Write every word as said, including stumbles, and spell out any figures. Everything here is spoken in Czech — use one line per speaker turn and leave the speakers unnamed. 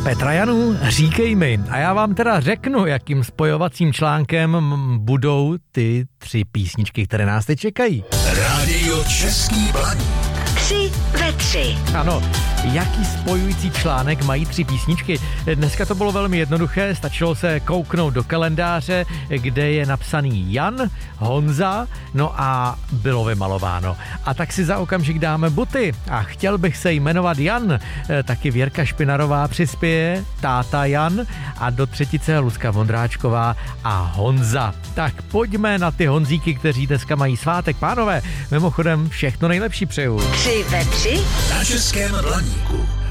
Petra Janů, říkej mi. A já vám teda řeknu, jakým spojovacím článkem budou ty tři písničky, které nás teď čekají.
Rádio Český Blaník.
Tři ve tři.
Ano, jaký spojující článek mají tři písničky? Dneska to bylo velmi jednoduché, stačilo se kouknout do kalendáře, kde je napsaný Jan, Honza, no a bylo vymalováno. A tak si za okamžik dáme buty a chtěl bych se jmenovat Jan, taky Věrka Špinarová přispěje, táta Jan a do třetice Lucka Vondráčková a Honza. Tak pojďme na ty Honzíky, kteří dneska mají svátek. Pánové, mimochodem všechno nejlepší přeju.
Tři ve tři
Na Českém Blaníku.